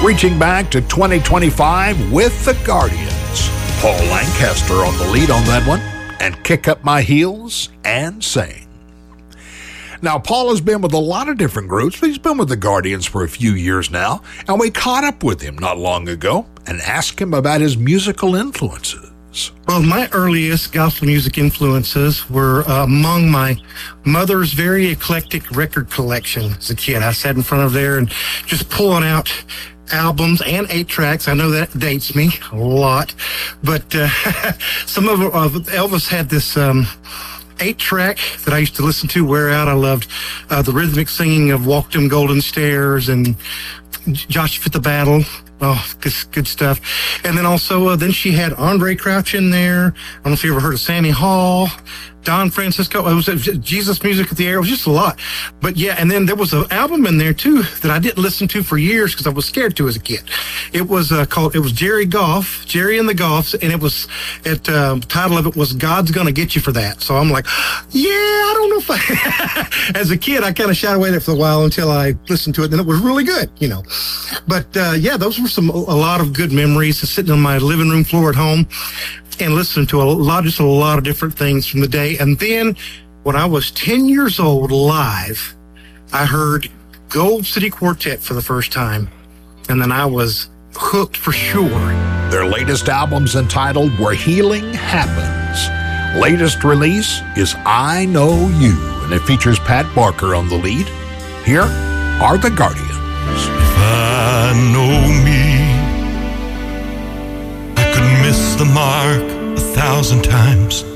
Reaching back to 2025 with the Guardians. Paul Lancaster on the lead on that one, and Kick Up My Heels and Sing. Now, Paul has been with a lot of different groups, but he's been with the Guardians for a few years now, and we caught up with him not long ago and asked him about his musical influences. Well, my earliest gospel music influences were among my mother's very eclectic record collection as a kid. I sat in front of there and just pulling out albums and 8-tracks. I know that dates me a lot, but some of Elvis had this 8-track that I used to listen to wear out. I loved the rhythmic singing of Walk Them Golden Stairs and Joshua Fit the Battle. Oh, good stuff. And then also, then she had Andre Crouch in there. I don't know if you ever heard of Sammy Hall, Don Francisco. It was Jesus Music at the Air. It was just a lot. But yeah, and then there was an album in there too that I didn't listen to for years because I was scared to as a kid. It was Jerry and the Goffs, and the title of it was God's Gonna Get You for That. So I'm like, yeah, I don't know if I, as a kid, I kind of shied away there for a while until I listened to it, and it was really good, But yeah, those were a lot of good memories of sitting on my living room floor at home and listening to a lot of different things from the day. And then when I was 10 years old live, I heard Gold City Quartet for the first time. And then I was hooked for sure. Their latest album's entitled Where Healing Happens. Latest release is I Know You, and it features Pat Barker on the lead. Here are the Guardians. If I know me, I could miss the mark 1,000 times.